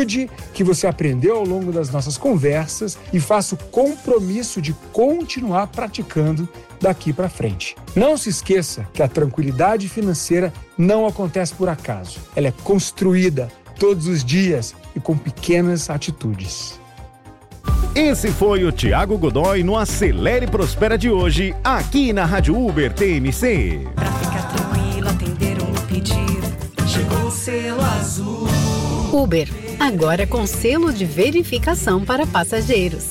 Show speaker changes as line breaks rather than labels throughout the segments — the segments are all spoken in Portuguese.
atitude que você aprendeu ao longo das nossas conversas e faça o compromisso de continuar praticando daqui para frente. Não se esqueça que a tranquilidade financeira não acontece por acaso. Ela é construída todos os dias e com pequenas atitudes.
Esse foi o Thiago Godoy no Acelere e Prospera de hoje, aqui na Rádio Uber TMC.
Pra ficar tranquilo, atenderam o pedido. Chegou o selo azul.
Uber, agora com selo de verificação para passageiros.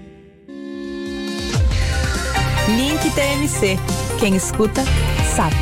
Link TMC. Quem escuta, sabe.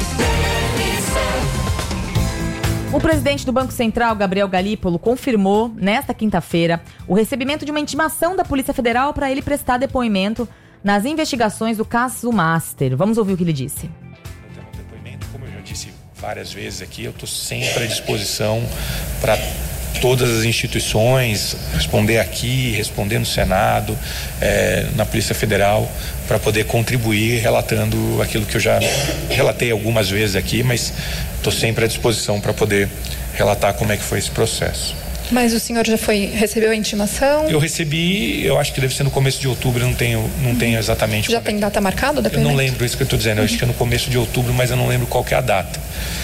O presidente do Banco Central, Gabriel Galípolo, confirmou, nesta quinta-feira, o recebimento de uma intimação da Polícia Federal para ele prestar depoimento nas investigações do caso Master. Vamos ouvir o que ele disse.
Depoimento, como eu já disse várias vezes aqui, eu estou sempre à disposição para todas as instituições, responder aqui, responder no Senado, na Polícia Federal, para poder contribuir relatando aquilo que eu já relatei algumas vezes aqui, mas estou sempre à disposição para poder relatar como é que foi esse processo.
Mas o senhor já recebeu a intimação?
Eu recebi, eu acho que deve ser no começo de outubro, não tenho exatamente.
Já tem data marcada o
Eu
depoimento?
não lembro, isso que eu estou dizendo, eu acho que é no começo de outubro, mas eu não lembro qual que é a data.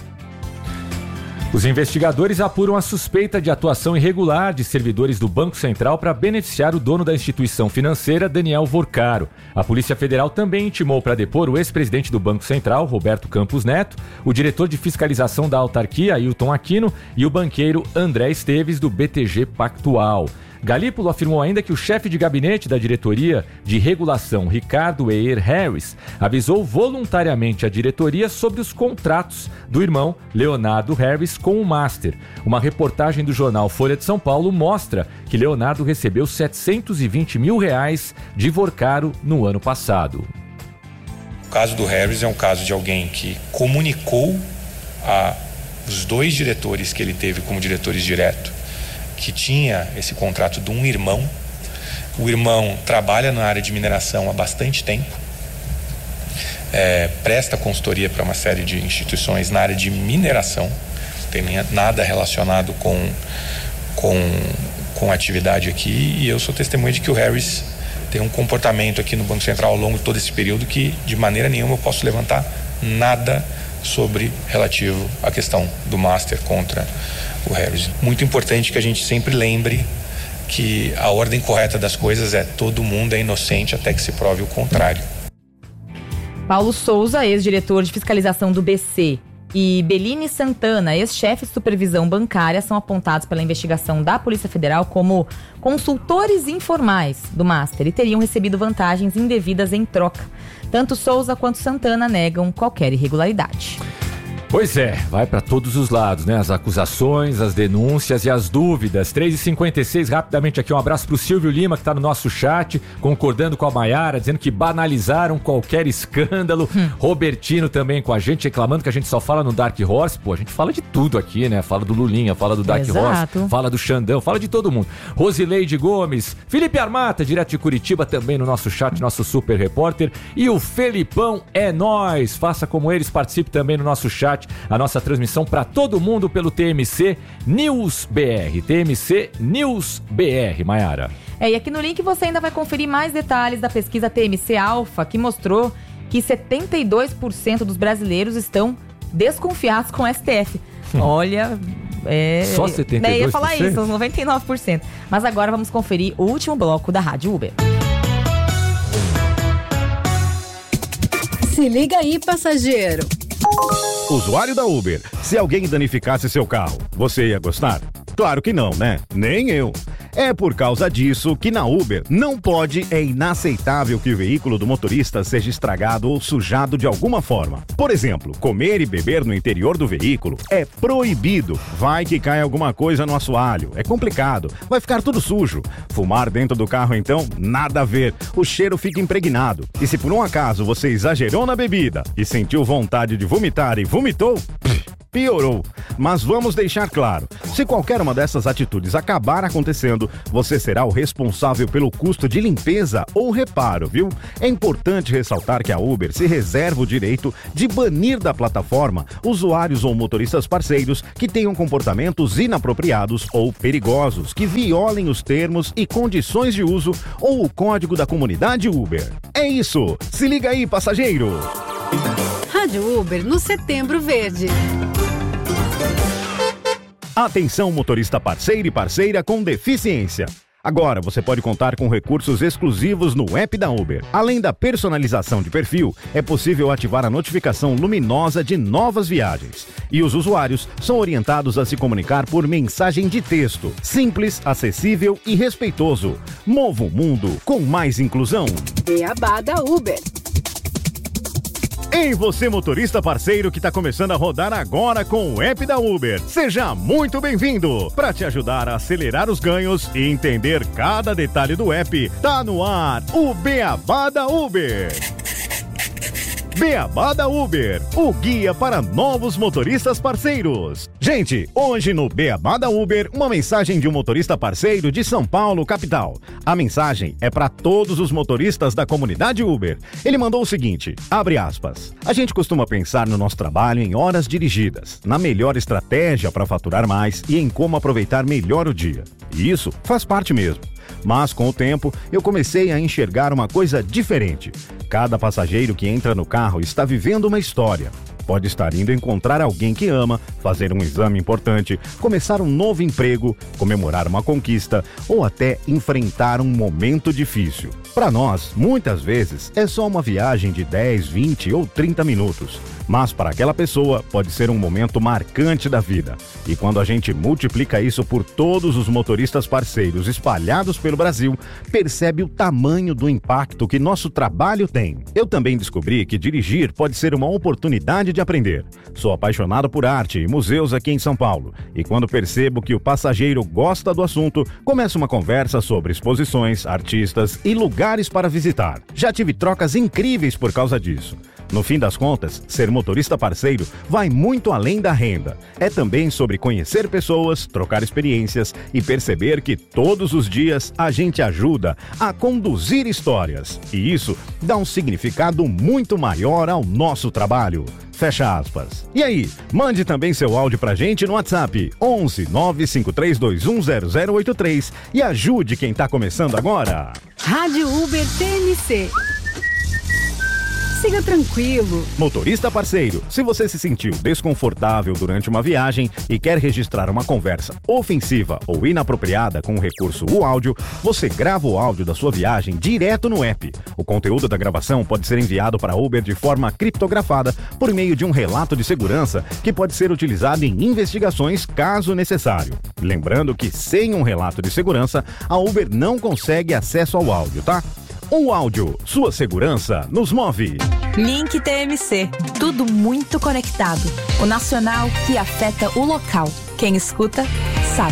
Os investigadores apuram a suspeita de atuação irregular de servidores do Banco Central para beneficiar o dono da instituição financeira, Daniel Vorcaro. A Polícia Federal também intimou para depor o ex-presidente do Banco Central, Roberto Campos Neto, o diretor de fiscalização da autarquia, Ailton Aquino, e o banqueiro André Esteves, do BTG Pactual. Galípolo afirmou ainda que o chefe de gabinete da diretoria de regulação, Ricardo Eir Harris, avisou voluntariamente a diretoria sobre os contratos do irmão Leonardo Harris com o Master. Uma reportagem do jornal Folha de São Paulo mostra que Leonardo recebeu R$720 mil de Vorcaro no ano passado.
O caso do Harris é um caso de alguém que comunicou a os dois diretores que ele teve como diretores direto que tinha esse contrato de um irmão. O irmão trabalha na área de mineração há bastante tempo, presta consultoria para uma série de instituições na área de mineração, não tem nada relacionado com a atividade aqui, e eu sou testemunha de que o Harris tem um comportamento aqui no Banco Central ao longo de todo esse período que de maneira nenhuma eu posso levantar nada sobre relativo à questão do Master contra o Harris. Muito importante que a gente sempre lembre que a ordem correta das coisas é todo mundo é inocente até que se prove o contrário.
Paulo Souza, ex-diretor de fiscalização do BC, e Beline Santana, ex-chefe de supervisão bancária, são apontados pela investigação da Polícia Federal como consultores informais do Master e teriam recebido vantagens indevidas em troca. Tanto Souza quanto Santana negam qualquer irregularidade.
Pois é, vai para todos os lados, né? As acusações, as denúncias e as dúvidas. 3h56, rapidamente aqui um abraço pro Silvio Lima, que tá no nosso chat, concordando com a Maiara, dizendo que banalizaram qualquer escândalo. Robertino também com a gente, reclamando que a gente só fala no Dark Horse. Pô, a gente fala de tudo aqui, né? Fala do Lulinha, fala do Dark Horse, fala do Xandão, fala de todo mundo. Rosileide Gomes, Felipe Armata, direto de Curitiba, também no nosso chat, nosso super repórter. E o Felipão é nóis. Faça como eles, participe também no nosso chat. A nossa transmissão para todo mundo pelo TMC News BR. TMC News BR, Maiara.
E aqui no link você ainda vai conferir mais detalhes da pesquisa TMC Alpha, que mostrou que 72% dos brasileiros estão desconfiados com o STF. Olha,
só 72%?
Eu ia falar isso, 99%. Mas agora vamos conferir o último bloco da Rádio Uber.
Se liga aí, passageiro.
Usuário da Uber, se alguém danificasse seu carro, você ia gostar? Claro que não, né? Nem eu. É por causa disso que na Uber não pode, é inaceitável que o veículo do motorista seja estragado ou sujado de alguma forma. Por exemplo, comer e beber no interior do veículo é proibido. Vai que cai alguma coisa no assoalho, é complicado, vai ficar tudo sujo. Fumar dentro do carro então, nada a ver, o cheiro fica impregnado. E se por um acaso você exagerou na bebida e sentiu vontade de vomitar e vomitou, piorou. Mas vamos deixar claro, se qualquer uma dessas atitudes acabar acontecendo, você será o responsável pelo custo de limpeza ou reparo, viu? É importante ressaltar que a Uber se reserva o direito de banir da plataforma usuários ou motoristas parceiros que tenham comportamentos inapropriados ou perigosos, que violem os termos e condições de uso ou o código da comunidade Uber. É isso! Se liga aí, passageiro!
Rádio Uber no Setembro Verde.
Atenção, motorista parceiro e parceira com deficiência. Agora você pode contar com recursos exclusivos no app da Uber. Além da personalização de perfil, é possível ativar a notificação luminosa de novas viagens. E os usuários são orientados a se comunicar por mensagem de texto. Simples, acessível e respeitoso. Mova o mundo com mais inclusão.
Beabá da Uber.
Ei, você motorista parceiro que está começando a rodar agora com o app da Uber. Seja muito bem-vindo! Para te ajudar a acelerar os ganhos e entender cada detalhe do app, tá no ar o Beabá da Uber. Beabá da Uber, o guia para novos motoristas parceiros. Gente, hoje no Beabá da Uber, uma mensagem de um motorista parceiro de São Paulo, capital. A mensagem é para todos os motoristas da comunidade Uber. Ele mandou o seguinte, abre aspas, a gente costuma pensar no nosso trabalho em horas dirigidas, na melhor estratégia para faturar mais e em como aproveitar melhor o dia. E isso faz parte mesmo. Mas, com o tempo, eu comecei a enxergar uma coisa diferente. Cada passageiro que entra no carro está vivendo uma história. Pode estar indo encontrar alguém que ama, fazer um exame importante, começar um novo emprego, comemorar uma conquista ou até enfrentar um momento difícil. Para nós, muitas vezes, é só uma viagem de 10, 20 ou 30 minutos. Mas para aquela pessoa pode ser um momento marcante da vida. E quando a gente multiplica isso por todos os motoristas parceiros espalhados pelo Brasil, percebe o tamanho do impacto que nosso trabalho tem. Eu também descobri que dirigir pode ser uma oportunidade de aprender. Sou apaixonado por arte e museus aqui em São Paulo. E quando percebo que o passageiro gosta do assunto, começa uma conversa sobre exposições, artistas e lugares para visitar. Já tive trocas incríveis por causa disso. No fim das contas, ser motorista parceiro vai muito além da renda. É também sobre conhecer pessoas, trocar experiências e perceber que todos os dias a gente ajuda a conduzir histórias. E isso dá um significado muito maior ao nosso trabalho. Fecha aspas. E aí, mande também seu áudio pra gente no WhatsApp 11 95321 0083 e ajude quem tá começando agora.
Rádio Uber TNC. Siga tranquilo.
Motorista parceiro, se você se sentiu desconfortável durante uma viagem e quer registrar uma conversa ofensiva ou inapropriada com o recurso o áudio, você grava o áudio da sua viagem direto no app. O conteúdo da gravação pode ser enviado para a Uber de forma criptografada por meio de um relato de segurança que pode ser utilizado em investigações caso necessário. Lembrando que sem um relato de segurança, a Uber não consegue acesso ao áudio, tá? O áudio, sua segurança nos move.
Link TMC, tudo muito conectado. O nacional que afeta o local. Quem escuta, sabe.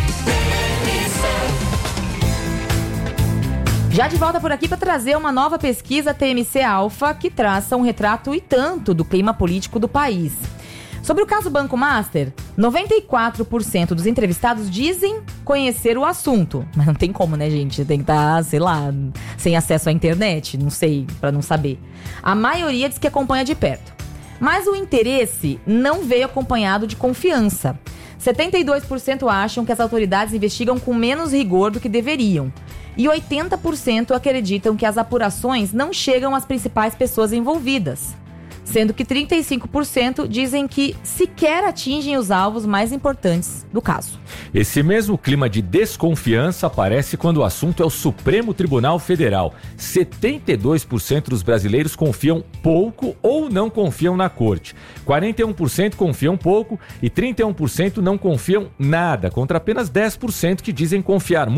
Já de volta por aqui para trazer uma nova pesquisa TMC Alpha que traça um retrato e tanto do clima político do país. Sobre o caso Banco Master, 94% dos entrevistados dizem conhecer o assunto. Mas não tem como, né, gente? Tem que estar, sei lá, sem acesso à internet, não sei, para não saber. A maioria diz que acompanha de perto. Mas o interesse não veio acompanhado de confiança. 72% acham que as autoridades investigam com menos rigor do que deveriam. E 80% acreditam que as apurações não chegam às principais pessoas envolvidas. Sendo que 35% dizem que sequer atingem os alvos mais importantes do caso.
Esse mesmo clima de desconfiança aparece quando o assunto é o Supremo Tribunal Federal. 72% dos brasileiros confiam pouco ou não confiam na corte. 41% confiam pouco e 31% não confiam nada, contra apenas 10% que dizem confiar muito.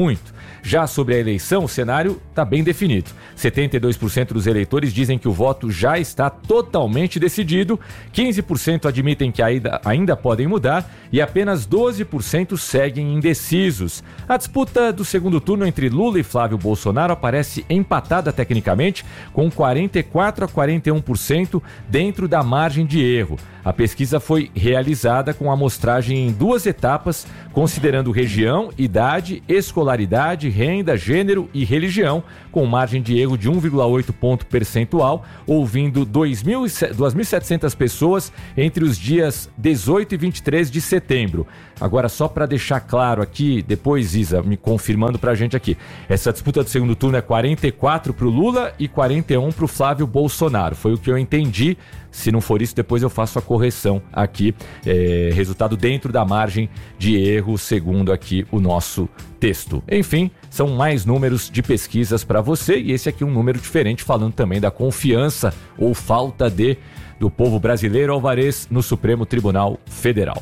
Já sobre a eleição, o cenário está bem definido. 72% dos eleitores dizem que o voto já está totalmente decidido, 15% admitem que ainda podem mudar e apenas 12% seguem indecisos. A disputa do segundo turno entre Lula e Flávio Bolsonaro aparece empatada tecnicamente, com 44% a 41% dentro da margem de erro. A pesquisa foi realizada com amostragem em 2 etapas, considerando região, idade, escolaridade, renda, gênero e religião, com margem de erro de 1,8 ponto percentual, ouvindo 2.700 pessoas entre os dias 18 e 23 de setembro. Agora, só para deixar claro aqui, depois Isa me confirmando para a gente aqui, essa disputa do segundo turno é 44 para o Lula e 41 para o Flávio Bolsonaro. Foi o que eu entendi. Se não for isso, depois eu faço a correção aqui. Resultado dentro da margem de erro, segundo aqui o nosso texto. Enfim, são mais números de pesquisas para você e esse aqui é um número diferente, falando também da confiança ou falta do povo brasileiro, Alvarez, no Supremo Tribunal Federal.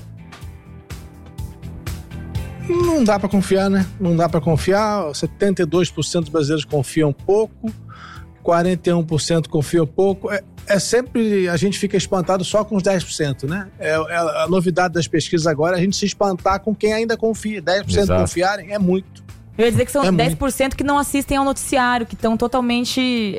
Não dá para confiar, né? Não dá para confiar. 72% dos brasileiros confiam pouco, 41% confiam pouco. É sempre, a gente fica espantado só com os 10%, né? A novidade das pesquisas agora é a gente se espantar com quem ainda confia. 10%
Exato.
Confiarem é muito.
Eu ia dizer que são 10%
muito.
que não assistem ao noticiário, que estão totalmente,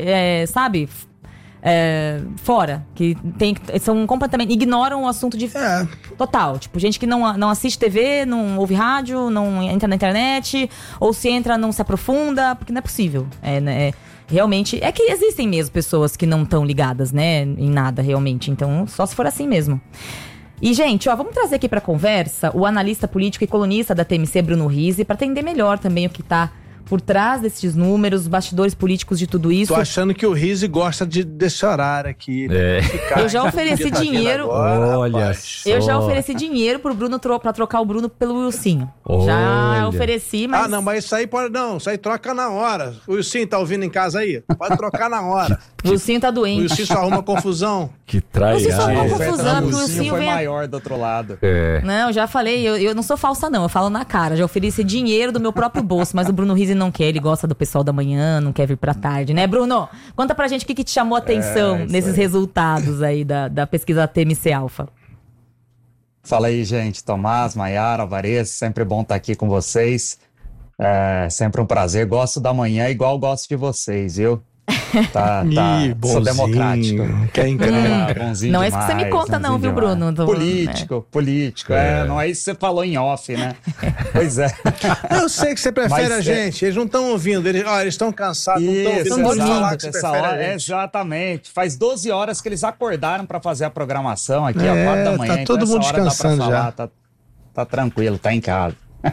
fora. Que são completamente... ignoram o assunto de... Total. Tipo, gente que não assiste TV, não ouve rádio, não entra na internet, ou se entra, não se aprofunda, porque não é possível. Realmente, é que existem mesmo pessoas que não estão ligadas, né, em nada realmente, então só se for assim mesmo. E, gente, vamos trazer aqui pra conversa o analista político e colunista da TMC, Bruno Rizzi, pra entender melhor também o que tá por trás desses números, os bastidores políticos de tudo isso.
Tô achando que o Rizzi gosta desse horário aqui. Né?
Eu já ofereci dinheiro.
Olha só.
Eu já ofereci dinheiro pro Bruno pra trocar o Bruno pelo Wilsinho. Já ofereci, mas...
não, mas isso aí pode... Não, isso aí troca na hora. O Wilsinho tá ouvindo em casa aí? Pode trocar na hora.
O Wilsinho tá doente.
O Wilsinho só arruma confusão.
Que traiado.
O Wilsinho só arruma confusão, porque o Wilsinho
foi
vem...
maior do outro lado.
Não, já falei, eu não sou falsa não, eu falo na cara. Já ofereci dinheiro do meu próprio bolso, mas o Bruno Rizzi não quer, ele gosta do pessoal da manhã, não quer vir pra tarde, né, Bruno? Conta pra gente o que te chamou a atenção nesses resultados aí da pesquisa da TMC Alpha.
Fala aí, gente. Tomás, Maiara, Alvarez, sempre bom estar aqui com vocês. Sempre um prazer. Gosto da manhã igual gosto de vocês, viu? Sou democrático.
Que incrível.
Bonzinho
não
demais,
é isso que você me conta não, viu, Bruno?
Político. Não é isso que você falou em off, né? Pois é.
Eu sei que você prefere a gente. Eles não estão ouvindo. Eles estão cansados.
Isso,
não estão ouvindo falar que você prefere a gente.
Exatamente. Faz 12 horas que eles acordaram para fazer a programação aqui, às 4 da manhã.
Tá todo mundo descansando já.
Tá tranquilo, tá em casa.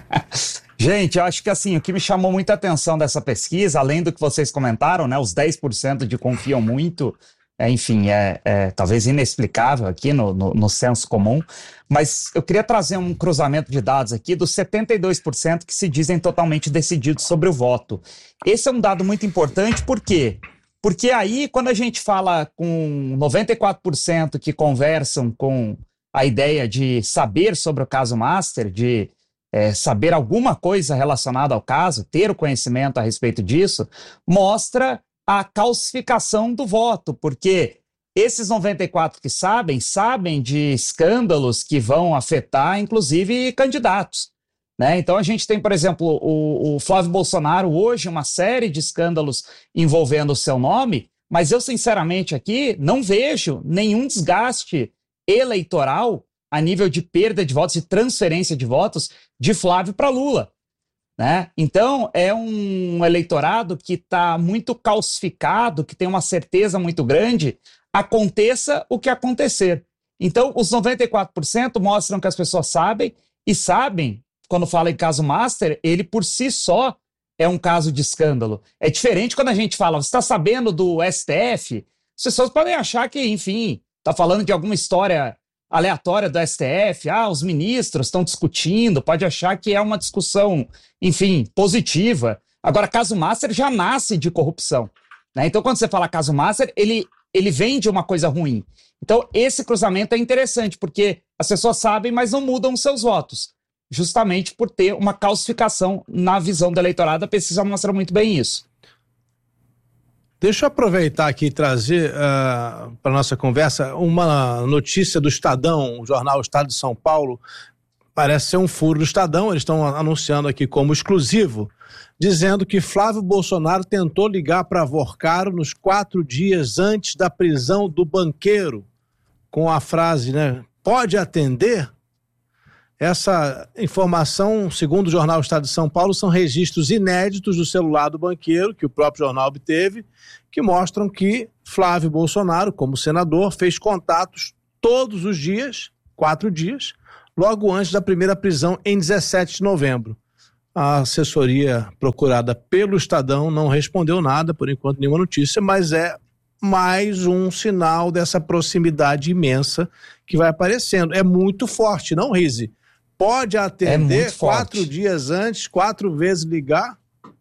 Gente, eu acho que assim, o que me chamou muita atenção dessa pesquisa, além do que vocês comentaram, né, os 10% de confiam muito, enfim, talvez inexplicável aqui no senso comum, mas eu queria trazer um cruzamento de dados aqui dos 72% que se dizem totalmente decididos sobre o voto. Esse é um dado muito importante, por quê? Porque aí, quando a gente fala com 94% que conversam com a ideia de saber sobre o caso Master, de saber alguma coisa relacionada ao caso, ter o conhecimento a respeito disso, mostra a calcificação do voto, porque esses 94 que sabem de escândalos que vão afetar, inclusive, candidatos. Né? Então a gente tem, por exemplo, o Flávio Bolsonaro hoje, uma série de escândalos envolvendo o seu nome, mas eu, sinceramente, aqui não vejo nenhum desgaste eleitoral a nível de perda de votos e transferência de votos de Flávio para Lula. Né? Então, é um eleitorado que está muito calcificado, que tem uma certeza muito grande, aconteça o que acontecer. Então, os 94% mostram que as pessoas sabem, e sabem, quando fala em caso Master, ele por si só é um caso de escândalo. É diferente quando a gente fala, você está sabendo do STF? As pessoas podem achar que, enfim, está falando de alguma história aleatória do STF, os ministros estão discutindo, pode achar que é uma discussão, enfim, positiva. Agora, caso Master já nasce de corrupção. Né? Então, quando você fala caso Master, ele vem de uma coisa ruim. Então, esse cruzamento é interessante, porque as pessoas sabem, mas não mudam os seus votos. justamente por ter uma calcificação na visão do eleitorado. A pesquisa mostra muito bem isso.
Deixa eu aproveitar aqui e trazer para a nossa conversa uma notícia do Estadão, o jornal Estado de São Paulo. Parece ser um furo do Estadão, eles estão anunciando aqui como exclusivo, dizendo que Flávio Bolsonaro tentou ligar para Vorcaro nos 4 dias antes da prisão do banqueiro, com a frase, né, pode atender? Essa informação, segundo o jornal Estado de São Paulo, são registros inéditos do celular do banqueiro, que o próprio jornal obteve, que mostram que Flávio Bolsonaro, como senador, fez contatos todos os dias, 4 dias, logo antes da primeira prisão em 17 de novembro. A assessoria procurada pelo Estadão não respondeu nada, por enquanto nenhuma notícia, mas é mais um sinal dessa proximidade imensa que vai aparecendo. É muito forte, não, Rizzi? Pode atender 4 dias antes, 4 vezes ligar?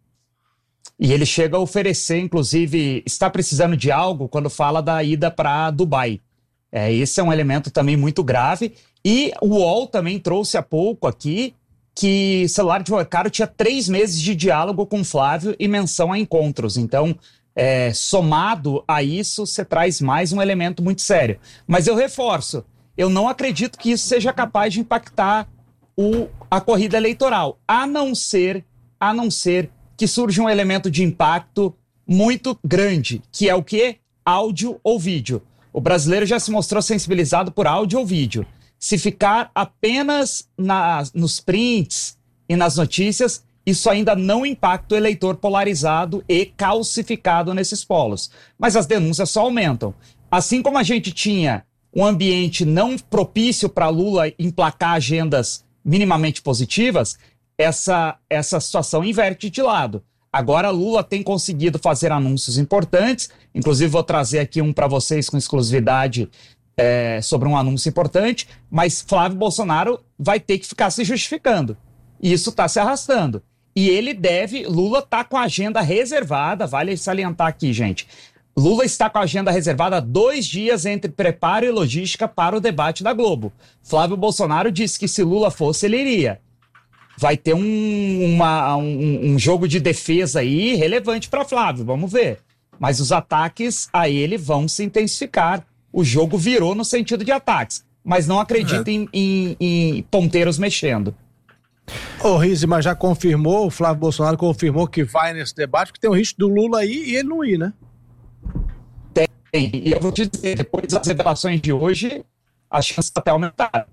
E ele chega a oferecer, inclusive, está precisando de algo quando fala da ida para Dubai. Esse é um elemento também muito grave. E o UOL também trouxe há pouco aqui que o celular de Vorcaro tinha 3 meses de diálogo com Flávio e menção a encontros. Então, somado a isso, você traz mais um elemento muito sério. Mas eu reforço, eu não acredito que isso seja capaz de impactar a corrida eleitoral, a não ser que surja um elemento de impacto muito grande, que é o quê? Áudio ou vídeo. O brasileiro já se mostrou sensibilizado por áudio ou vídeo. Se ficar apenas nos prints e nas notícias, isso ainda não impacta o eleitor polarizado e calcificado nesses polos. Mas as denúncias só aumentam. Assim como a gente tinha um ambiente não propício para Lula emplacar agendas minimamente positivas, essa situação inverte de lado. Agora Lula tem conseguido fazer anúncios importantes, inclusive vou trazer aqui um para vocês com exclusividade sobre um anúncio importante, mas Flávio Bolsonaro vai ter que ficar se justificando. E isso está se arrastando. E Lula está com a agenda reservada, vale salientar aqui, gente, Lula está com a agenda reservada 2 dias entre preparo e logística para o debate da Globo. Flávio Bolsonaro disse que se Lula fosse, ele iria. Vai ter um jogo de defesa aí relevante para Flávio, vamos ver. Mas os ataques a ele vão se intensificar. O jogo virou no sentido de ataques. Mas não acreditem em ponteiros mexendo.
Ô Rizzi, mas já confirmou, o Flávio Bolsonaro confirmou que vai nesse debate, porque tem o risco do Lula ir e ele não ir, né?
Tem, e eu vou te dizer, depois das revelações de hoje, as chances até aumentaram.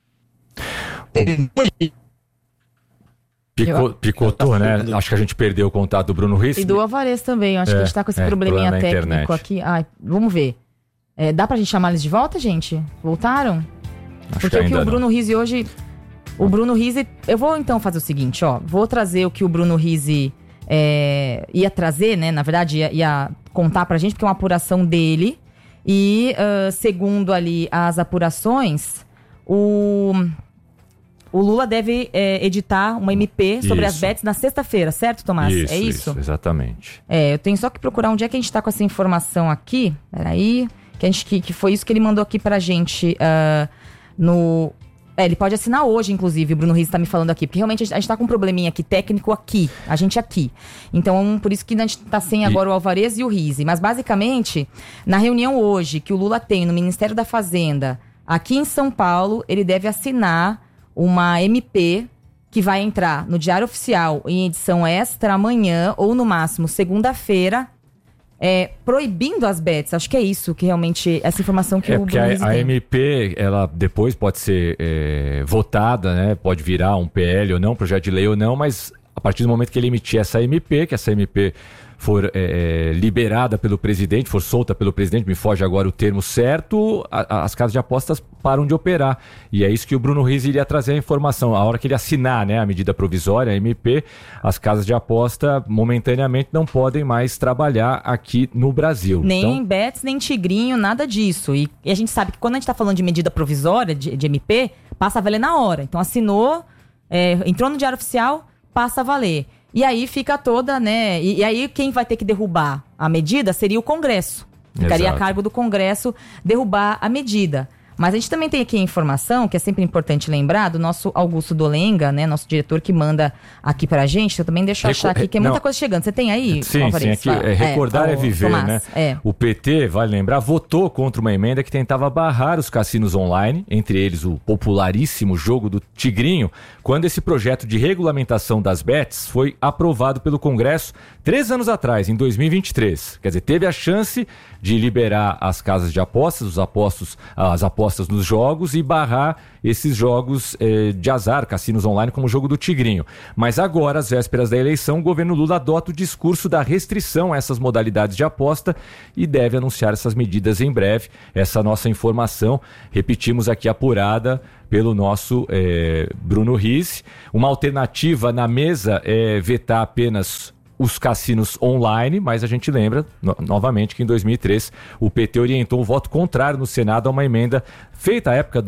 Picotou, né? Acho que a gente perdeu o contato do Bruno Rizzi.
E do Alvarez também, acho que a gente tá com esse probleminha técnico aqui. Ai, vamos ver. Dá pra gente chamar eles de volta, gente? Voltaram?
Acho
porque o Bruno Rizzi hoje... O Bruno Rizzi... Eu vou então fazer o seguinte, ó. Vou trazer o que o Bruno Rizzi ia trazer, né? Na verdade, ia contar pra gente, porque é uma apuração dele. E, segundo ali as apurações, o Lula deve editar uma MP sobre as bets na sexta-feira, certo, Tomás?
Isso,
é isso?
Exatamente.
Eu tenho só que procurar onde é que a gente tá com essa informação aqui. Peraí. Que foi isso que ele mandou aqui pra gente no... ele pode assinar hoje, inclusive, o Bruno Rizzi tá me falando aqui, porque realmente a gente tá com um probleminha aqui, técnico aqui, a gente aqui. Então, por isso que a gente tá sem agora o Alvarez e o Rizzi. Mas, basicamente, na reunião hoje que o Lula tem no Ministério da Fazenda, aqui em São Paulo, ele deve assinar uma MP que vai entrar no Diário Oficial em edição extra amanhã, ou no máximo segunda-feira, proibindo as bets. Acho que é isso que realmente, essa informação que o Bruno Rizzi
a MP, ela depois pode ser votada, né? Pode virar um PL ou não, projeto de lei ou não, mas a partir do momento que ele emitir essa MP, que essa MP for liberada pelo presidente, for solta pelo presidente, me foge agora o termo certo, as casas de apostas param de operar. E é isso que o Bruno Rizzi iria trazer a informação. A hora que ele assinar, né, a medida provisória, a MP, as casas de aposta momentaneamente não podem mais trabalhar aqui no Brasil.
Nem bets, nem tigrinho, nada disso. E a gente sabe que quando a gente está falando de medida provisória, de MP, passa a valer na hora. Então assinou, entrou no Diário Oficial, passa a valer. E aí fica toda, né? E aí quem vai ter que derrubar a medida seria o Congresso. Ficaria a cargo do Congresso derrubar a medida. Mas a gente também tem aqui a informação, que é sempre importante lembrar, do nosso Augusto Dolenga, né? Nosso diretor que manda aqui pra gente. Eu também deixo eu achar aqui que é muita coisa chegando. Você tem aí?
Sim, aqui recordar é viver,
Tomás,
né? O PT, vale lembrar, votou contra uma emenda que tentava barrar os cassinos online, entre eles o popularíssimo jogo do Tigrinho, quando esse projeto de regulamentação das bets foi aprovado pelo Congresso 3 anos atrás, em 2023. Quer dizer, teve a chance de liberar as casas de apostas, as apostas nos jogos e barrar esses jogos de azar, cassinos online, como o jogo do Tigrinho. Mas agora, às vésperas da eleição, o governo Lula adota o discurso da restrição a essas modalidades de aposta e deve anunciar essas medidas em breve. Essa nossa informação, repetimos aqui, apurada pelo nosso Bruno Rizzi. Uma alternativa na mesa é vetar apenas os cassinos online, mas a gente lembra, novamente, que em 2003 o PT orientou um voto contrário no Senado a uma emenda feita à época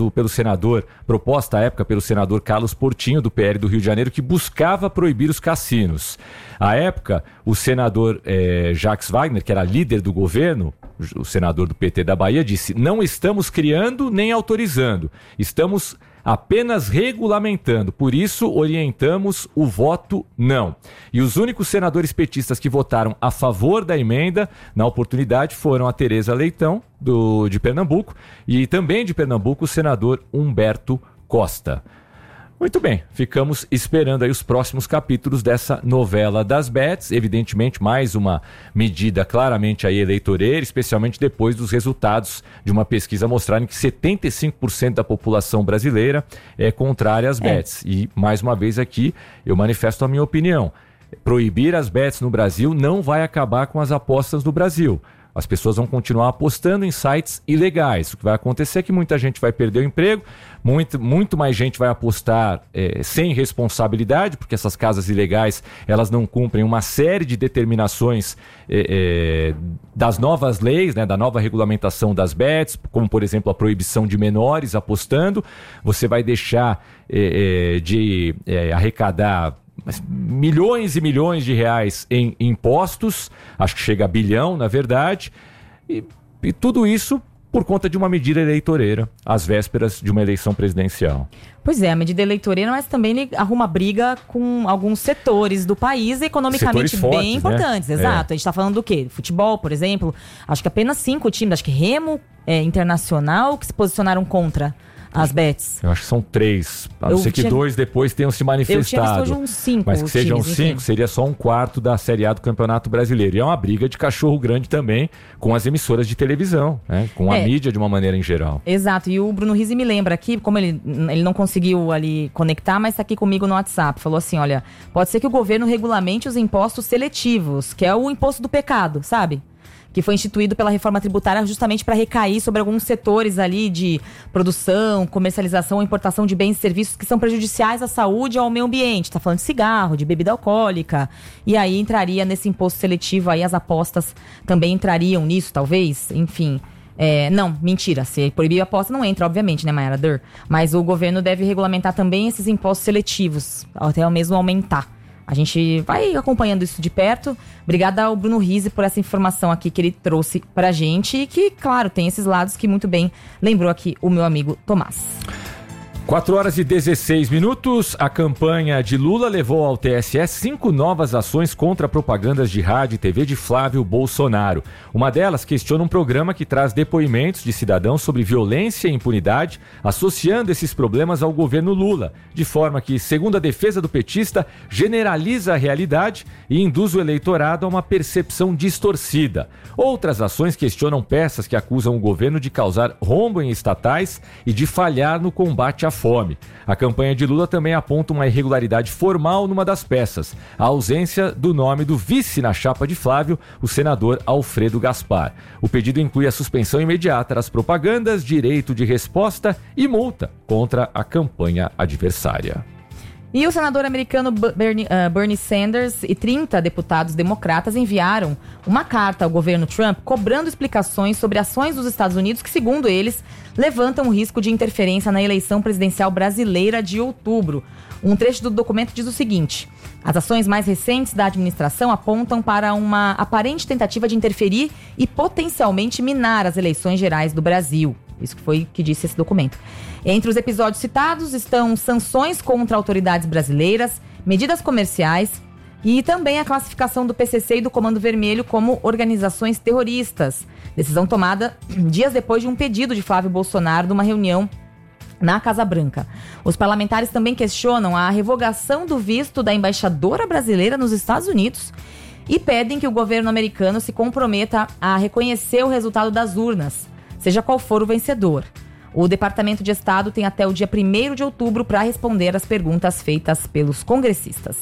proposta à época pelo senador Carlos Portinho, do PL do Rio de Janeiro, que buscava proibir os cassinos. À época, o senador Jacques Wagner, que era líder do governo, o senador do PT da Bahia, disse: não estamos criando nem autorizando, estamos apenas regulamentando, por isso orientamos o voto não. E os únicos senadores petistas que votaram a favor da emenda, na oportunidade, foram a Tereza Leitão, de Pernambuco, e também de Pernambuco o senador Humberto Costa. Muito bem, ficamos esperando aí os próximos capítulos dessa novela das bets. Evidentemente, mais uma medida claramente aí eleitoreira, especialmente depois dos resultados de uma pesquisa mostrarem que 75% da população brasileira é contrária às bets. E, mais uma vez aqui, eu manifesto a minha opinião. Proibir as bets no Brasil não vai acabar com as apostas no Brasil. As pessoas vão continuar apostando em sites ilegais. O que vai acontecer é que muita gente vai perder o emprego, muito mais gente vai apostar sem responsabilidade, porque essas casas ilegais elas não cumprem uma série de determinações das novas leis, né, da nova regulamentação das bets, como, por exemplo, a proibição de menores apostando. Você vai deixar de arrecadar milhões e milhões de reais em impostos, acho que chega a bilhão, na verdade, e tudo isso por conta de uma medida eleitoreira, às vésperas de uma eleição presidencial.
Pois é, a medida eleitoreira, mas também ele arruma briga com alguns setores do país economicamente
fortes,
bem importantes, né? Exato. A gente está falando do quê? Futebol, por exemplo, acho que apenas 5 times, acho que Remo, Internacional, que se posicionaram contra as bets.
Eu acho que são 3. A não ser que 2 depois tenham se manifestado. Eu tinha visto hoje
uns 5.
Mas que sejam 5, seria só 1/4 da Série A do Campeonato Brasileiro. E é uma briga de cachorro grande também com as emissoras de televisão, né? Com a mídia de uma maneira em geral.
Exato. E o Bruno Rizzi me lembra aqui, como ele não conseguiu ali conectar, mas está aqui comigo no WhatsApp. Falou assim, olha, pode ser que o governo regulamente os impostos seletivos, que é o imposto do pecado, sabe? Que foi instituído pela reforma tributária justamente para recair sobre alguns setores ali de produção, comercialização ou importação de bens e serviços que são prejudiciais à saúde e ao meio ambiente. Está falando de cigarro, de bebida alcoólica. E aí entraria nesse imposto seletivo, aí as apostas também entrariam nisso, talvez. Enfim, não, mentira. Se proibir a aposta não entra, obviamente, né, Mayara? Mas o governo deve regulamentar também esses impostos seletivos, até mesmo aumentar. A gente vai acompanhando isso de perto. Obrigada ao Bruno Rizzi por essa informação aqui que ele trouxe pra gente. E que, claro, tem esses lados que muito bem lembrou aqui o meu amigo Tomás.
4h16. A campanha de Lula levou ao TSE 5 novas ações contra propagandas de rádio e TV de Flávio Bolsonaro. Uma delas questiona um programa que traz depoimentos de cidadãos sobre violência e impunidade, associando esses problemas ao governo Lula, de forma que, segundo a defesa do petista, generaliza a realidade e induz o eleitorado a uma percepção distorcida. Outras ações questionam peças que acusam o governo de causar rombo em estatais e de falhar no combate à fome. A campanha de Lula também aponta uma irregularidade formal numa das peças, a ausência do nome do vice na chapa de Flávio, o senador Alfredo Gaspar. O pedido inclui a suspensão imediata das propagandas, direito de resposta e multa contra a campanha adversária.
E o senador americano Bernie Sanders e 30 deputados democratas enviaram uma carta ao governo Trump cobrando explicações sobre ações dos Estados Unidos que, segundo eles, levantam o risco de interferência na eleição presidencial brasileira de outubro. Um trecho do documento diz o seguinte: as ações mais recentes da administração apontam para uma aparente tentativa de interferir e potencialmente minar as eleições gerais do Brasil. Isso que foi o que disse esse documento. Entre os episódios citados estão sanções contra autoridades brasileiras, medidas comerciais e também a classificação do PCC e do Comando Vermelho como organizações terroristas. Decisão tomada dias depois de um pedido de Flávio Bolsonaro numa reunião na Casa Branca. Os parlamentares também questionam a revogação do visto da embaixadora brasileira nos Estados Unidos e pedem que o governo americano se comprometa a reconhecer o resultado das urnas, seja qual for o vencedor. O Departamento de Estado tem até o dia 1º de outubro para responder às perguntas feitas pelos congressistas.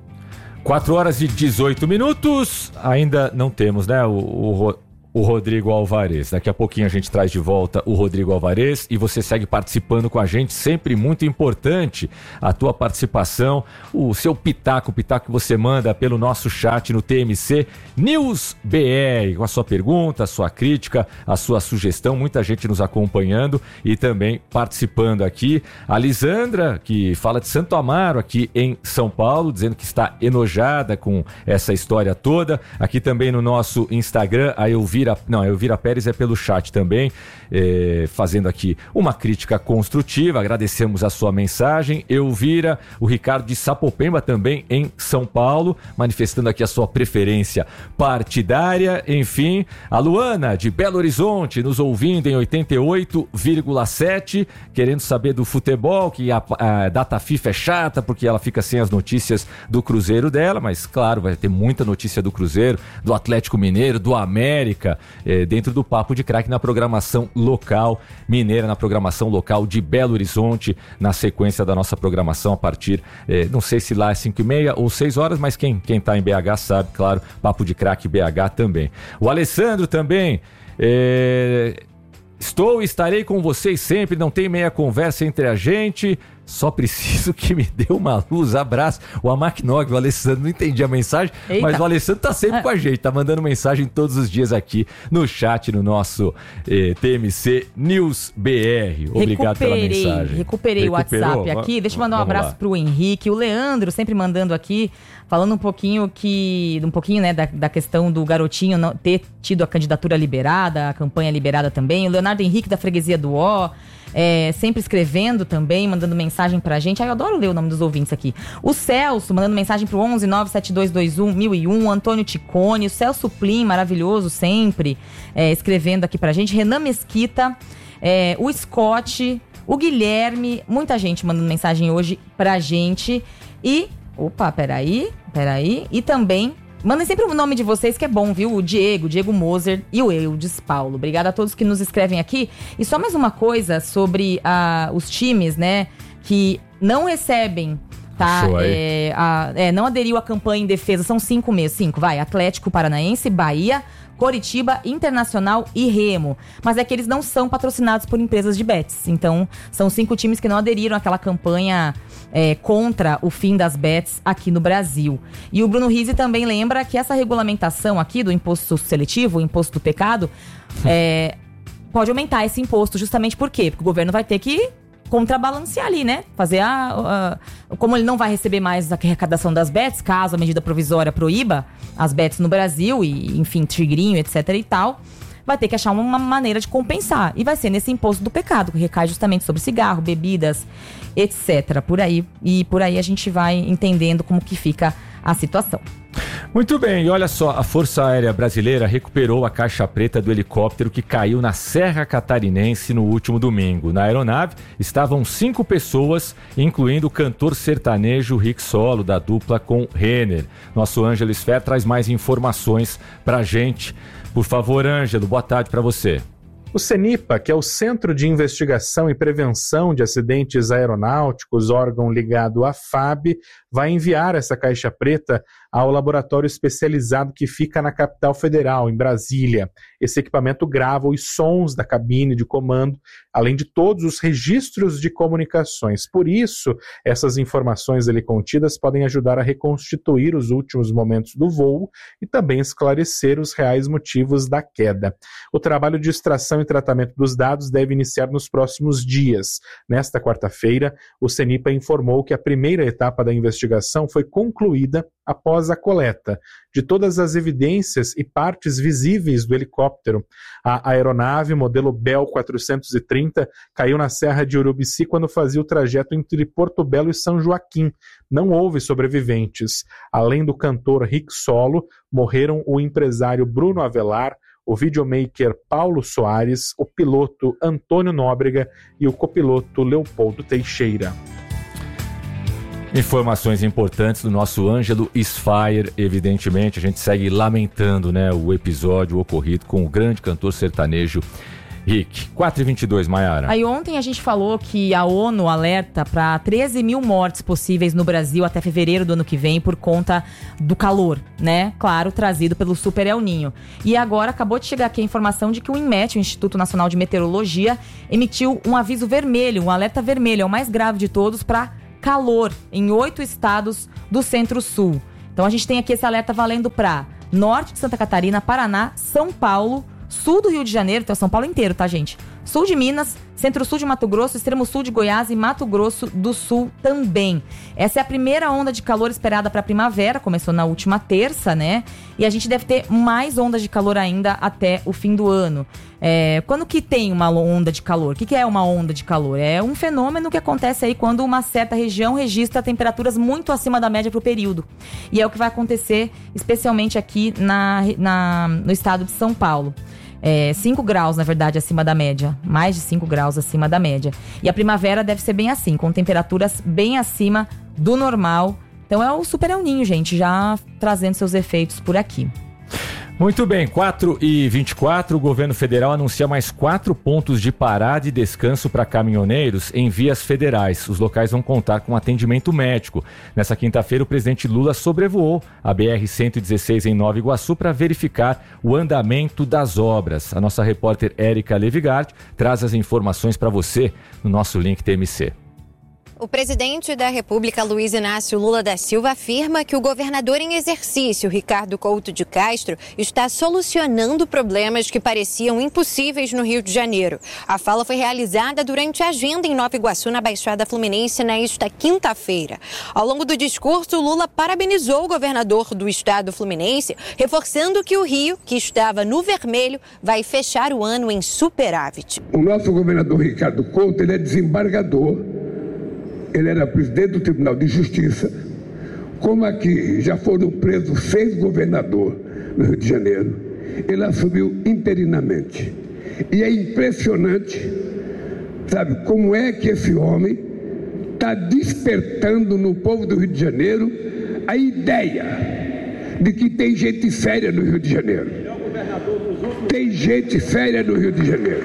4h18. Ainda não temos, né, o Rodrigo Alvarez. Daqui a pouquinho a gente traz de volta o Rodrigo Alvarez e você segue participando com a gente, sempre muito importante a tua participação, o seu pitaco, o pitaco que você manda pelo nosso chat no TMC News BR, com a sua pergunta, a sua crítica, a sua sugestão, muita gente nos acompanhando e também participando aqui. A Lisandra, que fala de Santo Amaro aqui em São Paulo, dizendo que está enojada com essa história toda. Aqui também no nosso Instagram, a Elvira Pérez é pelo chat também, fazendo aqui uma crítica construtiva. Agradecemos a sua mensagem, Elvira. O Ricardo de Sapopemba também em São Paulo, manifestando aqui a sua preferência partidária. Enfim, a Luana de Belo Horizonte nos ouvindo em 88,7, querendo saber do futebol, que a data FIFA é chata porque ela fica sem as notícias do Cruzeiro dela, mas claro, vai ter muita notícia do Cruzeiro, do Atlético Mineiro, do América, dentro do Papo de Craque na programação local mineira, na programação local de Belo Horizonte, na sequência da nossa programação a partir, não sei se lá é 5h30 ou 6 horas, mas quem tá em BH sabe, claro, Papo de Craque BH também. O Alessandro também, estou e estarei com vocês sempre, não tem meia conversa entre a gente, só preciso que me dê uma luz, abraço. O Amaknog, o Alessandro, não entendi a mensagem, Eita. Mas o Alessandro tá sempre com a gente, tá mandando mensagem todos os dias aqui no chat, no nosso TMC News BR. Obrigado pela mensagem.
Recuperei o WhatsApp aqui, deixa eu mandar um abraço pro Henrique, o Leandro sempre mandando aqui, falando um pouquinho né, da questão do garotinho não ter tido a candidatura liberada, a campanha liberada também. O Leonardo Henrique da Freguesia do Ó, sempre escrevendo também, mandando mensagem pra gente. Eu adoro ler o nome dos ouvintes aqui. O Celso, mandando mensagem pro 11 97221 1001. Antônio Ticone, o Celso Plim, maravilhoso sempre, escrevendo aqui pra gente. Renan Mesquita, o Scott, o Guilherme, muita gente mandando mensagem hoje pra gente. E, peraí. E também, mandem sempre o nome de vocês que é bom, viu? O Diego Moser e o Eudes Paulo. Obrigada a todos que nos escrevem aqui. E só mais uma coisa sobre os times, né, que não recebem, tá? Não aderiu à campanha em defesa. São 5 meses. 5, vai. Atlético Paranaense, Bahia, Coritiba, Internacional e Remo. Mas é que eles não são patrocinados por empresas de bets. Então, são 5 times que não aderiram àquela campanha contra o fim das bets aqui no Brasil. E o Bruno Rizzi também lembra que essa regulamentação aqui do imposto seletivo, o imposto do pecado, pode aumentar esse imposto justamente por quê? Porque o governo vai ter que contrabalancear ali, né? Fazer como ele não vai receber mais a arrecadação das bets, caso a medida provisória proíba as bets no Brasil e, enfim, tigrinho, etc e tal, vai ter que achar uma maneira de compensar. E vai ser nesse imposto do pecado, que recai justamente sobre cigarro, bebidas, etc. Por aí a gente vai entendendo como que fica a situação.
Muito bem, e olha só, a Força Aérea Brasileira recuperou a caixa preta do helicóptero que caiu na Serra Catarinense no último domingo. Na aeronave estavam 5 pessoas, incluindo o cantor sertanejo Rick Solo, da dupla com Renner. Nosso Ângelo Sfer traz mais informações pra gente. Por favor, Ângelo, boa tarde para você.
O CENIPA, que é o Centro de Investigação e Prevenção de Acidentes Aeronáuticos, órgão ligado à FAB, vai enviar essa caixa preta ao laboratório especializado que fica na capital federal, em Brasília. Esse equipamento grava os sons da cabine de comando, além de todos os registros de comunicações. Por isso, essas informações ali contidas podem ajudar a reconstituir os últimos momentos do voo e também esclarecer os reais motivos da queda. O trabalho de extração e tratamento dos dados deve iniciar nos próximos dias. Nesta quarta-feira, o CENIPA informou que a primeira etapa da investigação investigação foi concluída após a coleta de todas as evidências e partes visíveis do helicóptero. A aeronave, modelo Bell 430, caiu na Serra de Urubici quando fazia o trajeto entre Porto Belo e São Joaquim. Não houve sobreviventes. Além do cantor Rick Solo, morreram o empresário Bruno Avelar, o videomaker Paulo Soares, o piloto Antônio Nóbrega e o copiloto Leopoldo Teixeira.
Informações importantes do nosso Ângelo Isfire, evidentemente. A gente segue lamentando, né, o episódio ocorrido com o grande cantor sertanejo Rick. 4h22, Maiara.
Aí ontem a gente falou que a ONU alerta para 13 mil mortes possíveis no Brasil até fevereiro do ano que vem por conta do calor, né? Claro, trazido pelo Super El Niño. E agora acabou de chegar aqui a informação de que o INMET, o Instituto Nacional de Meteorologia, emitiu um aviso vermelho, um alerta vermelho, é o mais grave de todos, para calor em 8 estados do Centro-Sul. Então a gente tem aqui esse alerta valendo para norte de Santa Catarina, Paraná, São Paulo, sul do Rio de Janeiro, então São Paulo inteiro, tá, gente? Sul de Minas, Centro-Sul de Mato Grosso, Extremo Sul de Goiás e Mato Grosso do Sul também. Essa é a primeira onda de calor esperada para a primavera, começou na última terça, né? E a gente deve ter mais ondas de calor ainda até o fim do ano. Quando que tem uma onda de calor? O que é uma onda de calor? É um fenômeno que acontece aí quando uma certa região registra temperaturas muito acima da média para o período. E é o que vai acontecer especialmente aqui no estado de São Paulo. 5 graus, na verdade, acima da média. Mais de 5 graus acima da média. E a primavera deve ser bem assim, com temperaturas bem acima do normal. Então é o Super El Niño, gente, já trazendo seus efeitos por aqui.
Muito bem, 4h24, o governo federal anuncia mais 4 pontos de parada e descanso para caminhoneiros em vias federais. Os locais vão contar com atendimento médico. Nessa quinta-feira, o presidente Lula sobrevoou a BR-116 em Nova Iguaçu para verificar o andamento das obras. A nossa repórter Érica Levigard traz as informações para você no nosso link TMC.
O presidente da República, Luiz Inácio Lula da Silva, afirma que o governador em exercício, Ricardo Couto de Castro, está solucionando problemas que pareciam impossíveis no Rio de Janeiro. A fala foi realizada durante a agenda em Nova Iguaçu, na Baixada Fluminense, nesta quinta-feira. Ao longo do discurso, Lula parabenizou o governador do estado fluminense, reforçando que o Rio, que estava no vermelho, vai fechar o ano em superávit.
O nosso governador Ricardo Couto, ele é desembargador. Ele era presidente do Tribunal de Justiça. Como aqui já foram presos 6 governadores no Rio de Janeiro, ele assumiu interinamente. E é impressionante, sabe, como é que esse homem está despertando no povo do Rio de Janeiro a ideia de que tem gente séria no Rio de Janeiro. Tem gente séria no Rio de Janeiro.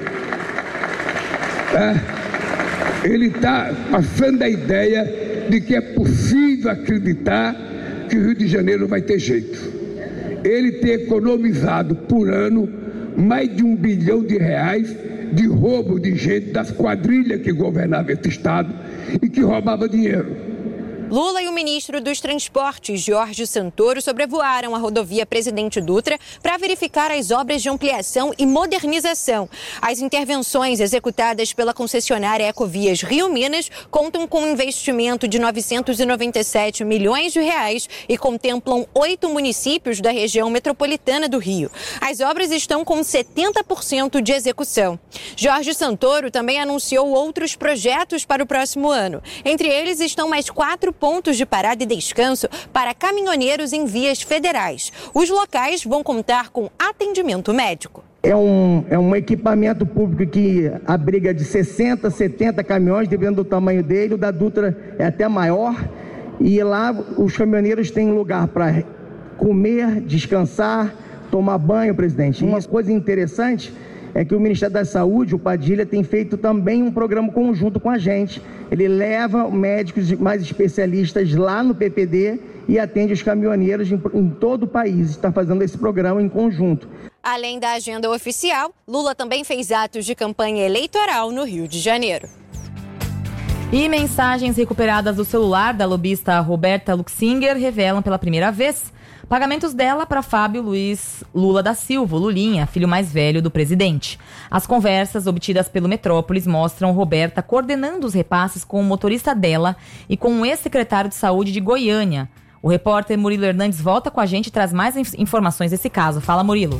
Ele está passando a ideia de que é possível acreditar que o Rio de Janeiro vai ter jeito. Ele tem economizado por ano mais de R$1 bilhão de roubo de gente das quadrilhas que governavam esse estado e que roubava dinheiro.
Lula e o ministro dos Transportes, Jorge Santoro, sobrevoaram a rodovia Presidente Dutra para verificar as obras de ampliação e modernização. As intervenções executadas pela concessionária Ecovias Rio Minas contam com um investimento de R$997 milhões e contemplam 8 municípios da região metropolitana do Rio. As obras estão com 70% de execução. Jorge Santoro também anunciou outros projetos para o próximo ano. Entre eles estão mais 4 pontos de parada e descanso para caminhoneiros em vias federais. Os locais vão contar com atendimento médico.
É um equipamento público que abriga de 60, 70 caminhões, dependendo do tamanho dele. O da Dutra é até maior. E lá os caminhoneiros têm lugar para comer, descansar, tomar banho, presidente. Uma coisa interessante é que o Ministério da Saúde, o Padilha, tem feito também um programa conjunto com a gente. Ele leva médicos mais especialistas lá no PPD e atende os caminhoneiros em todo o país. Está fazendo esse programa em conjunto.
Além da agenda oficial, Lula também fez atos de campanha eleitoral no Rio de Janeiro.
E mensagens recuperadas do celular da lobista Roberta Luxinger revelam pela primeira vez Pagamentos dela para Fábio Luiz Lula da Silva, Lulinha, filho mais velho do presidente. As conversas obtidas pelo Metrópolis mostram Roberta coordenando os repasses com o motorista dela e com o ex-secretário de Saúde de Goiânia. O repórter Murilo Hernandes volta com a gente e traz mais informações desse caso. Fala, Murilo.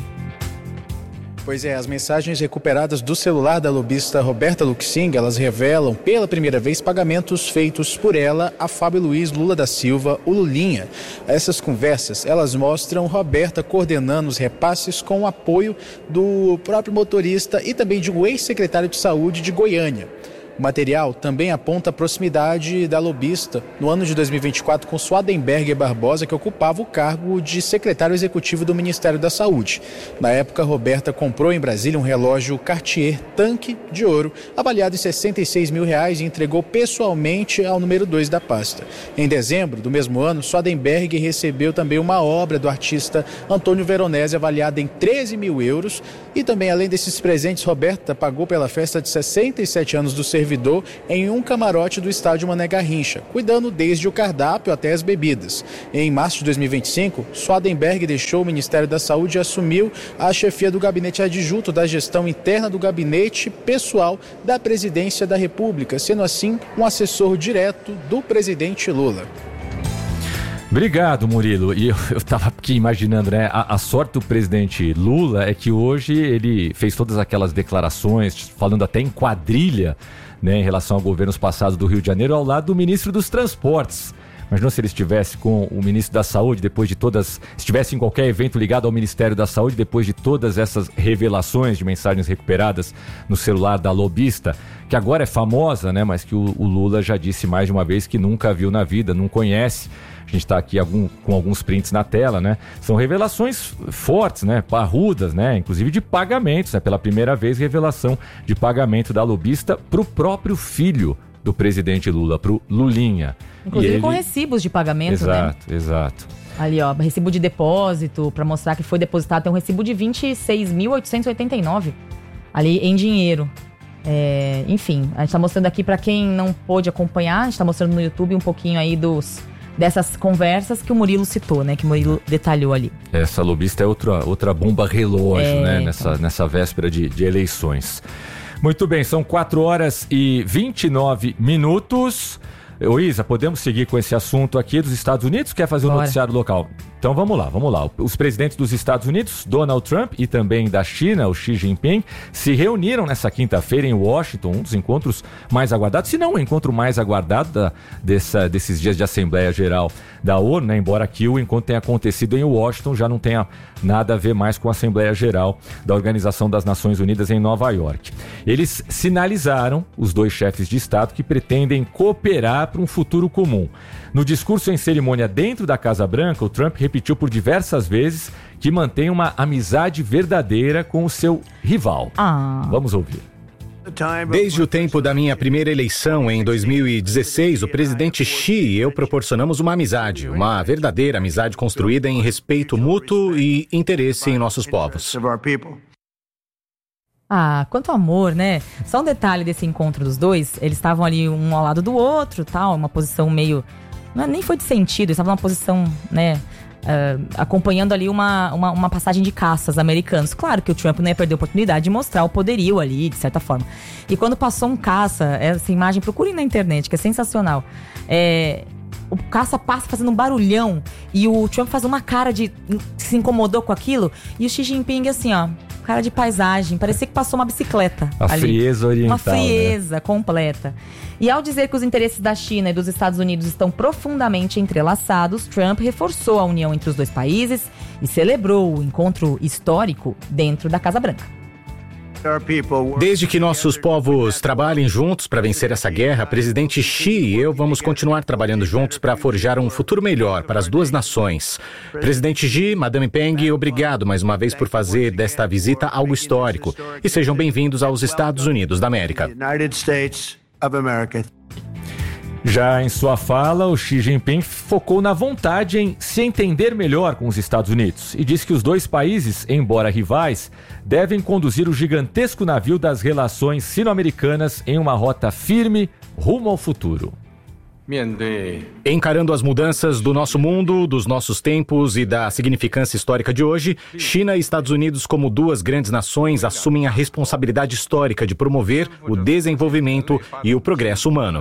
Pois é, as mensagens recuperadas do celular da lobista Roberta Luxing, elas revelam pela primeira vez pagamentos feitos por ela a Fábio Luiz Lula da Silva, o Lulinha. Essas conversas, elas mostram Roberta coordenando os repasses com o apoio do próprio motorista e também de um ex-secretário de Saúde de Goiânia. O material também aponta a proximidade da lobista no ano de 2024 com Swadenberger Barbosa, que ocupava o cargo de secretário executivo do Ministério da Saúde. Na época, Roberta comprou em Brasília um relógio Cartier tanque de ouro, avaliado em R$66 mil e entregou pessoalmente ao número 2 da pasta. Em dezembro do mesmo ano, Swadenberger recebeu também uma obra do artista Antônio Veronese, avaliada em 13 mil euros. E também, além desses presentes, Roberta pagou pela festa de 67 anos do servidor em um camarote do estádio Mané Garrincha, cuidando desde o cardápio até as bebidas. Em março de 2025, Swadenberg deixou o Ministério da Saúde e assumiu a chefia do gabinete adjunto da gestão interna do gabinete pessoal da Presidência da República, sendo assim um assessor direto do presidente Lula.
Obrigado, Murilo. E eu estava aqui imaginando, né? A sorte do presidente Lula é que hoje ele fez todas aquelas declarações, falando até em quadrilha, né, em relação a governos passados do Rio de Janeiro, ao lado do ministro dos Transportes. Imagina se ele estivesse com o ministro da Saúde, depois de todas... estivesse em qualquer evento ligado ao Ministério da Saúde, depois de todas essas revelações de mensagens recuperadas no celular da lobista, que agora é famosa, né? Mas que o Lula já disse mais de uma vez que nunca viu na vida, não conhece. A gente está aqui com alguns prints na tela, né? São revelações fortes, né? Parrudas, né? Inclusive de pagamentos, né? Pela primeira vez, revelação de pagamento da lobista para o próprio filho do presidente Lula, para o Lulinha.
Inclusive com recibos de pagamento,
exato,
né?
Exato.
Ali, ó, recibo de depósito, para mostrar que foi depositado. Tem um recibo de 26.889 ali em dinheiro. Enfim, a gente está mostrando aqui para quem não pôde acompanhar, a gente está mostrando no YouTube um pouquinho aí dessas conversas que o Murilo citou, né? Que o Murilo detalhou ali. Essa lobista é outra bomba relógio, né? Nessa véspera de eleições. Muito bem, são 4h29. Ô Isa, podemos seguir com esse assunto aqui dos Estados Unidos? Quer fazer o noticiário local? Então vamos lá. Os presidentes dos Estados Unidos, Donald Trump, e também da China, o Xi Jinping, se reuniram nessa quinta-feira em Washington, um dos encontros mais aguardados, se não o encontro mais aguardado desses dias de Assembleia Geral da ONU, né? Embora aqui o encontro tenha acontecido em Washington, já não tenha nada a ver mais com a Assembleia Geral da Organização das Nações Unidas em Nova York. Eles sinalizaram, os dois chefes de Estado, que pretendem cooperar para um futuro comum. No discurso em cerimônia dentro da Casa Branca, o Trump repetiu por diversas vezes que mantém uma amizade verdadeira com o seu rival. Vamos ouvir.
Desde o tempo da minha primeira eleição em 2016, o presidente Xi e eu proporcionamos uma amizade, uma verdadeira amizade construída em respeito mútuo e interesse em nossos povos.
Quanto amor, né? Só um detalhe desse encontro dos dois, eles estavam ali um ao lado do outro, tal, uma posição meio... nem foi de sentido, eles estavam numa posição, né... acompanhando ali uma passagem de caças americanos. Claro que o Trump não ia perder a oportunidade de mostrar o poderio ali, de certa forma. E quando passou um caça, essa imagem, procurem na internet, que é sensacional. O caça passa fazendo um barulhão e o Trump faz uma cara de... se incomodou com aquilo. E o Xi Jinping assim, ó, cara de paisagem, parecia que passou uma bicicleta.
A frieza oriental,
uma frieza completa. E ao dizer que os interesses da China e dos Estados Unidos estão profundamente entrelaçados, Trump reforçou a união entre os dois países e celebrou o encontro histórico dentro da Casa Branca.
Desde que nossos povos trabalhem juntos para vencer essa guerra, presidente Xi e eu vamos continuar trabalhando juntos para forjar um futuro melhor para as duas nações. Presidente Xi, Madame Peng, obrigado mais uma vez por fazer desta visita algo histórico. E sejam bem-vindos aos Estados Unidos da América.
Já em sua fala, o Xi Jinping focou na vontade em se entender melhor com os Estados Unidos e disse que os dois países, embora rivais, devem conduzir o gigantesco navio das relações sino-americanas em uma rota firme rumo ao futuro.
Encarando as mudanças do nosso mundo, dos nossos tempos e da significância histórica de hoje, China e Estados Unidos, como duas grandes nações, assumem a responsabilidade histórica de promover o desenvolvimento e o progresso humano.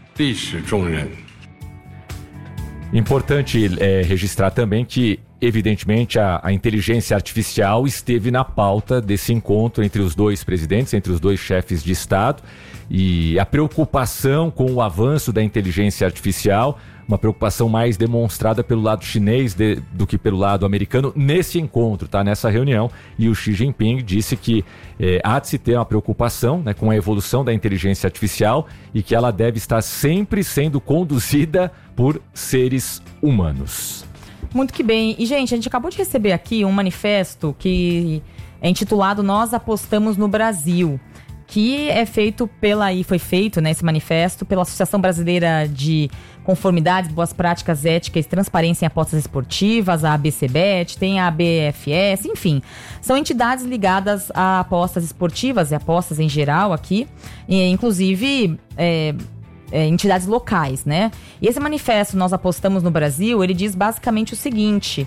Importante registrar também que, evidentemente, a inteligência artificial esteve na pauta desse encontro entre os dois presidentes, entre os dois chefes de Estado, e a preocupação com o avanço da inteligência artificial, uma preocupação mais demonstrada pelo lado chinês do que pelo lado americano nesse encontro, tá? Nessa reunião. E o Xi Jinping disse que há de se ter uma preocupação, né, com a evolução da inteligência artificial e que ela deve estar sempre sendo conduzida por seres humanos.
Muito que bem. E, gente, a gente acabou de receber aqui um manifesto que é intitulado Nós Apostamos no Brasil, que foi feito, né, esse manifesto, pela Associação Brasileira de Conformidades, Boas Práticas Éticas e Transparência em Apostas Esportivas, a ABCBet, tem a ABFS, enfim. São entidades ligadas a apostas esportivas e apostas em geral aqui, inclusive entidades locais, né? E esse manifesto Nós Apostamos no Brasil, ele diz basicamente o seguinte: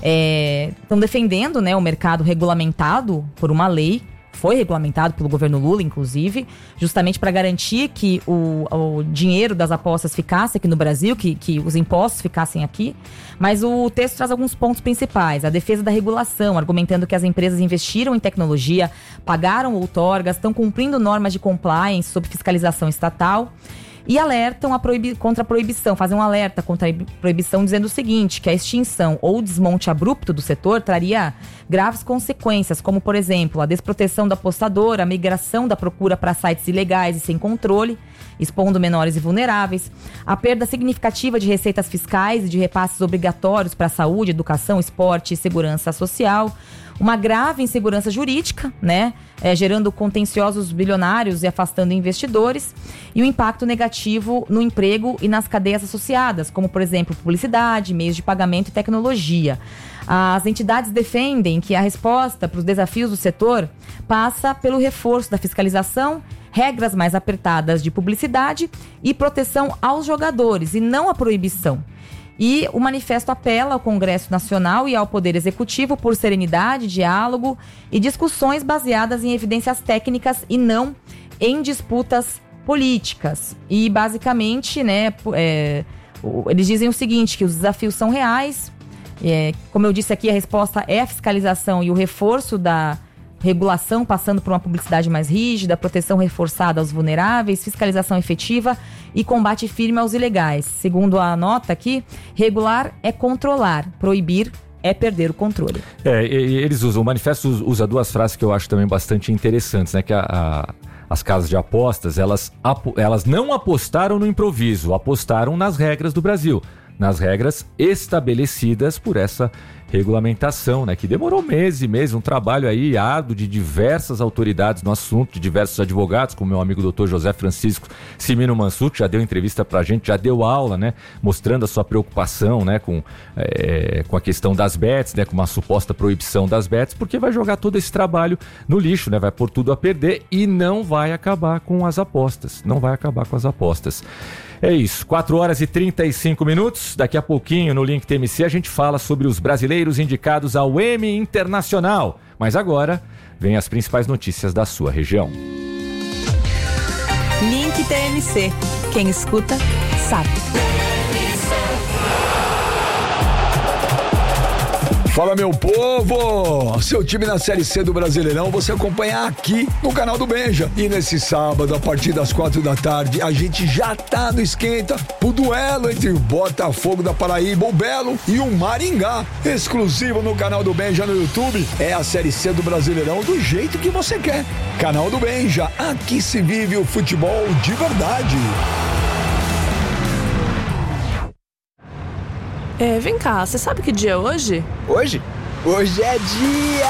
estão defendendo, né, o mercado regulamentado por uma lei, foi regulamentado pelo governo Lula, inclusive, justamente para garantir que o dinheiro das apostas ficasse aqui no Brasil, que os impostos ficassem aqui. Mas o texto traz alguns pontos principais. A defesa da regulação, argumentando que as empresas investiram em tecnologia, pagaram outorgas, estão cumprindo normas de compliance sob fiscalização estatal. E alertam contra a proibição, fazem um alerta contra a proibição dizendo o seguinte, que a extinção ou desmonte abrupto do setor traria graves consequências, como, por exemplo, a desproteção do apostador, a migração da procura para sites ilegais e sem controle, expondo menores e vulneráveis, a perda significativa de receitas fiscais e de repasses obrigatórios para a saúde, educação, esporte e segurança social, uma grave insegurança jurídica, né, gerando contenciosos bilionários e afastando investidores, e o impacto negativo no emprego e nas cadeias associadas, como, por exemplo, publicidade, meios de pagamento e tecnologia. As entidades defendem que a resposta para os desafios do setor passa pelo reforço da fiscalização, regras mais apertadas de publicidade e proteção aos jogadores, e não a proibição. E o manifesto apela ao Congresso Nacional e ao Poder Executivo por serenidade, diálogo e discussões baseadas em evidências técnicas e não em disputas políticas. E, basicamente, né, eles dizem o seguinte, que os desafios são reais. Como eu disse aqui, a resposta é a fiscalização e o reforço da regulação, passando por uma publicidade mais rígida, proteção reforçada aos vulneráveis, fiscalização efetiva e combate firme aos ilegais. Segundo a nota aqui, regular é controlar, proibir é perder o controle.
O manifesto usa duas frases que eu acho também bastante interessantes, né? Que as casas de apostas, elas não apostaram no improviso, apostaram nas regras do Brasil, nas regras estabelecidas por essa regulamentação, né, que demorou meses e meses, um trabalho aí árduo de diversas autoridades no assunto, de diversos advogados, como meu amigo Dr. José Francisco Cimino Mansur, que já deu entrevista pra gente, já deu aula, né, mostrando a sua preocupação, né, com a questão das bets, né, com uma suposta proibição das bets, porque vai jogar todo esse trabalho no lixo, né, vai pôr tudo a perder e não vai acabar com as apostas, É isso, 4 horas e 35 minutos. Daqui a pouquinho, no Link TMC, a gente fala sobre os brasileiros indicados ao Emmy Internacional. Mas agora, vem as principais notícias da sua região.
Link TMC. Quem escuta, sabe.
Fala, meu povo! Seu time na Série C do Brasileirão você acompanha aqui no canal do Benja. E nesse sábado, a partir das 4 da tarde, a gente já tá no esquenta o duelo entre o Botafogo da Paraíba, o Belo, e o Maringá. Exclusivo no canal do Benja no YouTube. É a Série C do Brasileirão do jeito que você quer. Canal do Benja, aqui se vive o futebol de verdade.
Vem cá, você sabe que dia é hoje?
Hoje? Hoje é dia